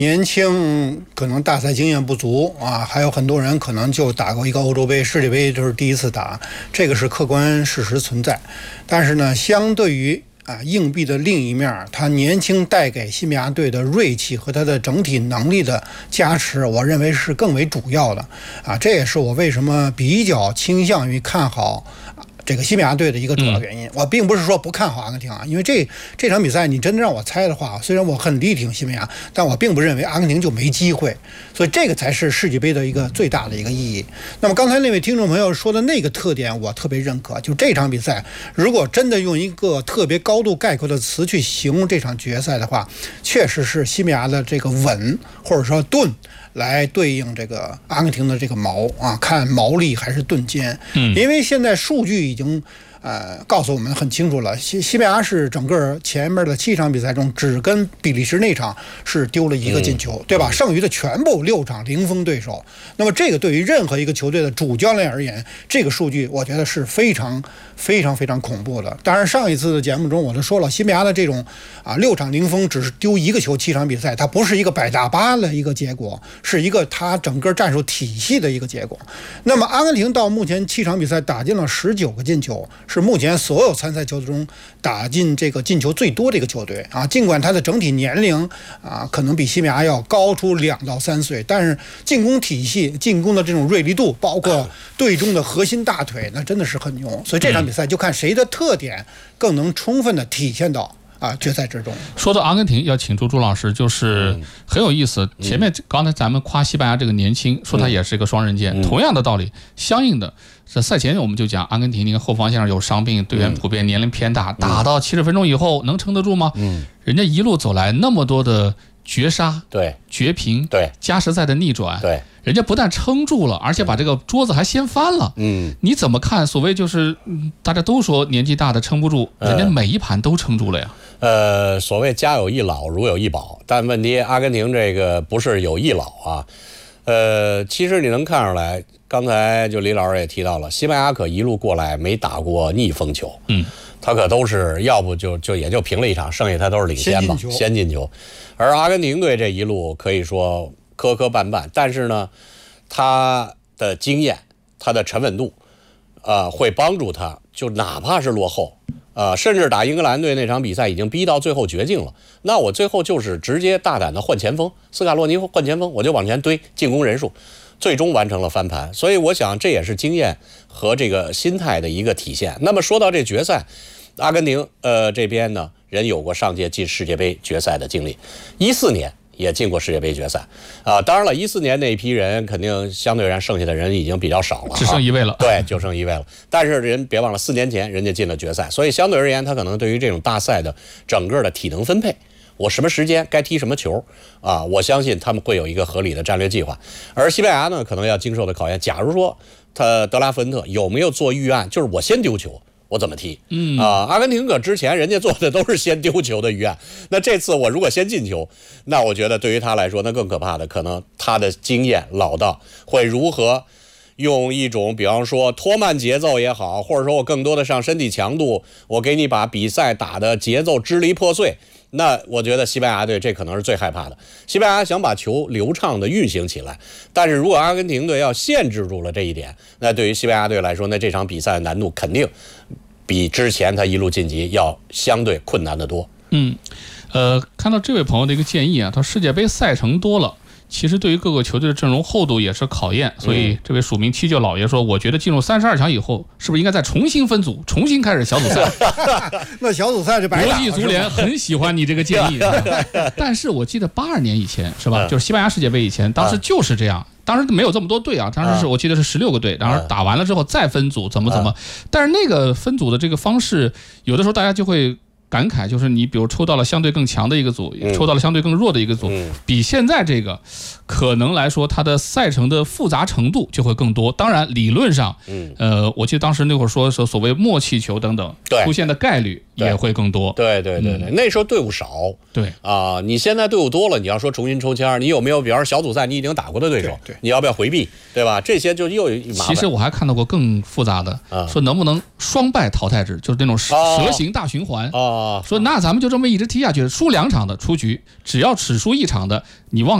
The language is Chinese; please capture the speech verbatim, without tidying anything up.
年轻，可能大赛经验不足啊，还有很多人可能就打过一个欧洲杯、世界杯，就是第一次打，这个是客观事实存在。但是呢，相对于啊硬币的另一面，他年轻带给西班牙队的锐气和他的整体能力的加持，我认为是更为主要的啊。这也是我为什么比较倾向于看好这个西班牙队的一个主要原因。我并不是说不看好阿根廷啊，因为这这场比赛你真的让我猜的话，虽然我很力挺西班牙，但我并不认为阿根廷就没机会，所以这个才是世界杯的一个最大的一个意义。那么刚才那位听众朋友说的那个特点我特别认可，就这场比赛如果真的用一个特别高度概括的词去形容这场决赛的话，确实是西班牙的这个稳或者说钝来对应这个阿根廷的这个矛啊，看矛力还是钝尖。嗯，因为现在数据已经呃告诉我们很清楚了，西西班牙是整个前面的七场比赛中只跟比利时那场是丢了一个进球，嗯、对吧？剩余的全部六场零封对手。那么这个对于任何一个球队的主教练而言，这个数据我觉得是非常非常非常恐怖的。当然上一次的节目中我就说了，西班牙的这种啊六场零封只是丢一个球七场比赛，它不是一个百大巴的一个结果，是一个它整个战术体系的一个结果。那么阿根廷到目前七场比赛打进了十九个进球，是目前所有参赛球队中打进这个进球最多的一个球队啊。尽管它的整体年龄啊可能比西班牙要高出两到三岁，但是进攻体系、进攻的这种锐利度，包括队中的核心大腿，那真的是很牛。所以这场比赛就看谁的特点更能充分的体现到啊决赛之中。 说到阿根廷，要请出朱老师，就是很有意思。嗯、前面刚才咱们夸西班牙这个年轻，说他也是一个双刃剑，嗯、同样的道理，相应的。在赛前我们就讲，阿根廷那个后防线上有伤病，队员普遍年龄偏大，嗯、打到七十分钟以后能撑得住吗？嗯，人家一路走来那么多的绝杀、 对绝平、 对加时赛的逆转， 对， 人家不但撑住了，而且把这个桌子还掀翻了。嗯，你怎么看？所谓就是，嗯、大家都说年纪大的撑不住，人家每一盘都撑住了呀。 呃，所谓家有一老，如有一宝，但问题阿根廷这个不是有一老啊。呃，其实你能看出来。刚才就李老师也提到了，西班牙可一路过来没打过逆风球，嗯，他可都是要不就就也就平了一场，剩下他都是领先嘛，先进球。而阿根廷队这一路可以说磕磕绊绊，但是呢，他的经验、他的沉稳度，呃，会帮助他，就哪怕是落后，呃，甚至打英格兰队那场比赛已经逼到最后绝境了，那我最后就是直接大胆的换前锋，斯卡洛尼换前锋，我就往前堆进攻人数。最终完成了翻盘，所以我想这也是经验和这个心态的一个体现。那么说到这决赛，阿根廷呃这边呢，人有过上届进世界杯决赛的经历，一四年也进过世界杯决赛啊、呃。当然了，一四年那一批人肯定相对而言剩下的人已经比较少了， 只剩一位了， 对，就剩一位了。但是人别忘了，四年前人家进了决赛，所以相对而言，他可能对于这种大赛的整个的体能分配。我什么时间该踢什么球啊？我相信他们会有一个合理的战略计划。而西班牙呢，可能要经受的考验，假如说他德拉福恩特有没有做预案，就是我先丢球，我怎么踢？嗯啊，阿根廷可之前人家做的都是先丢球的预案，那这次我如果先进球，那我觉得对于他来说，那更可怕的可能他的经验老道会如何。用一种比方说拖慢节奏也好，或者说我更多的上身体强度，我给你把比赛打的节奏支离破碎，那我觉得西班牙队这可能是最害怕的。西班牙想把球流畅的运行起来，但是如果阿根廷队要限制住了这一点，那对于西班牙队来说，那这场比赛的难度肯定比之前他一路晋级要相对困难得多。 嗯，呃，看到这位朋友的一个建议啊，他世界杯赛程多了。其实对于各个球队的阵容厚度也是考验，所以这位署名七舅老爷说，我觉得进入三十二强以后，是不是应该再重新分组，重新开始小组赛？ 那小组赛就白打了。 国际足联很喜欢你这个建议，但是我记得八二年以前是吧，就是西班牙世界杯以前，当时就是这样。当时没有这么多队啊，当时是我记得是十六个队，然后打完了之后再分组，怎么怎么。但是那个分组的这个方式，有的时候大家就会。感慨就是你比如抽到了相对更强的一个组，嗯、抽到了相对更弱的一个组，嗯、比现在这个可能来说它的赛程的复杂程度就会更多。当然理论上，嗯、呃，我记得当时那会儿说说所谓默契球等等出现的概率也会更多。 对对对对， 嗯、 那时候队伍少。 对啊，你现在队伍多了，你要说重新抽签，你有没有比方说小组赛你已经打过的对手？ 对对， 你要不要回避？对吧？这些就又麻烦。 其实我还看到过更复杂的，啊、说能不能双败淘汰制，就是那种蛇形大循环。 啊， 说那咱们就这么一直踢下去，输两场的出局，只要只输一场的，你往